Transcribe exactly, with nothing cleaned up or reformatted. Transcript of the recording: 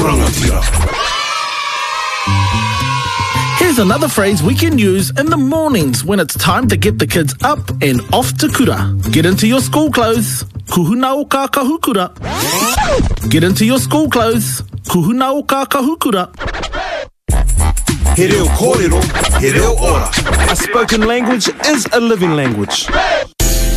rangatira. Here's another phrase we can use in the mornings when it's time to get the kids up and off to kura. Get into your school clothes. Kuhuna o ka kahukura. Get into your school clothes. Kuhuna o ka kahukura. He reo kōrero, he reo ora. A spoken language is a living language.